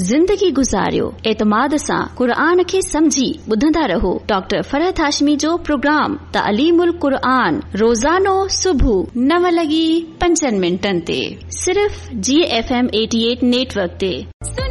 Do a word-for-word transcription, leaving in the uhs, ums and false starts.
ज़िंदगी गुज़ारियो एतमाद सां क़ुरान खे समझी ॿुधंदा रहो। डॉक्टर फरहत हाशमी जो प्रोग्राम तालीमुल क़ुरान रोज़ानो सुबुह नव लॻी पंजनि मिंटनि ते सिर्फ़ जी एफ एम अठासी नेटवर्क ते।